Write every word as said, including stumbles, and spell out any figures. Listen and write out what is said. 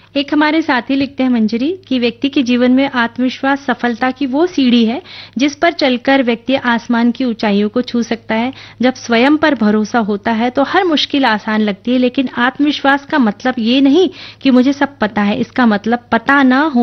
एक हमारे साथी लिखते हैं मंजरी कि व्यक्ति के जीवन में आत्मविश्वास सफलता की वो सीढ़ी है जिस पर चलकर व्यक्ति आसमान की ऊंचाइयों को छू सकता है। जब स्वयं पर भरोसा होता है तो हर मुश्किल आसान लगती है, लेकिन आत्मविश्वास का मतलब ये नहीं कि मुझे सब पता है। इसका मतलब पता ना हो